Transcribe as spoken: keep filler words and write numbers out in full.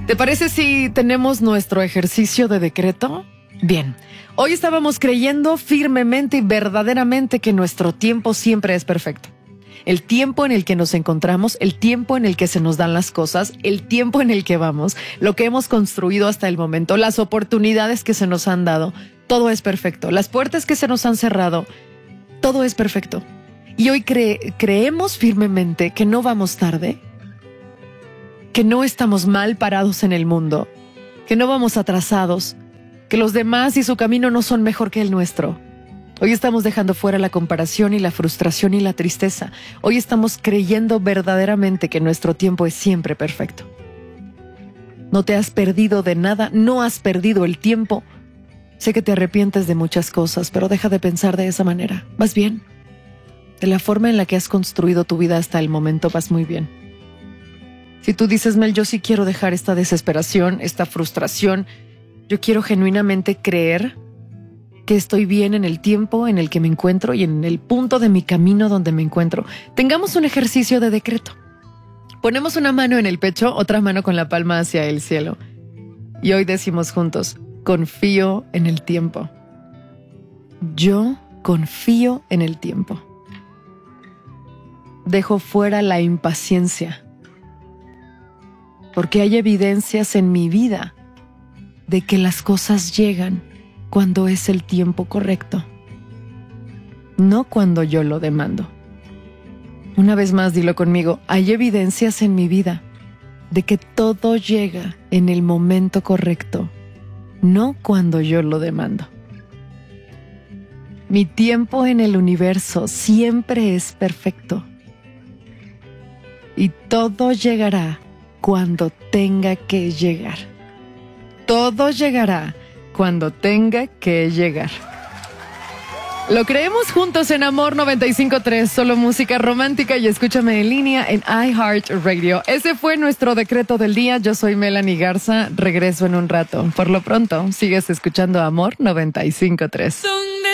¿Te parece si tenemos nuestro ejercicio de decreto? Bien, hoy estábamos creyendo firmemente y verdaderamente que nuestro tiempo siempre es perfecto. El tiempo en el que nos encontramos, el tiempo en el que se nos dan las cosas, el tiempo en el que vamos, lo que hemos construido hasta el momento, las oportunidades que se nos han dado, todo es perfecto. Las puertas que se nos han cerrado, todo es perfecto. Y hoy cre- creemos firmemente que no vamos tarde, que no estamos mal parados en el mundo, que no vamos atrasados, que los demás y su camino no son mejor que el nuestro. Hoy estamos dejando fuera la comparación y la frustración y la tristeza. Hoy estamos creyendo verdaderamente que nuestro tiempo es siempre perfecto. No te has perdido de nada, no has perdido el tiempo. Sé que te arrepientes de muchas cosas, pero deja de pensar de esa manera. ¿Vas bien? De la forma en la que has construido tu vida hasta el momento, vas muy bien. Si tú dices, Mel, yo sí quiero dejar esta desesperación, esta frustración, yo quiero genuinamente creer que estoy bien en el tiempo en el que me encuentro y en el punto de mi camino donde me encuentro. Tengamos un ejercicio de decreto. Ponemos una mano en el pecho, otra mano con la palma hacia el cielo. Y hoy decimos juntos, confío en el tiempo. Yo confío en el tiempo. Dejo fuera la impaciencia. Porque hay evidencias en mi vida de que las cosas llegan cuando es el tiempo correcto, no cuando yo lo demando. Una vez más, dilo conmigo, hay evidencias en mi vida de que todo llega en el momento correcto, no cuando yo lo demando. Mi tiempo en el universo siempre es perfecto y todo llegará cuando tenga que llegar. Todo llegará cuando tenga que llegar. Lo creemos juntos en Amor noventa y cinco punto tres, solo música romántica, y escúchame en línea en iHeartRadio. Ese fue nuestro decreto del día. Yo soy Melanie Garza, regreso en un rato. Por lo pronto, sigues escuchando Amor noventa y cinco punto tres.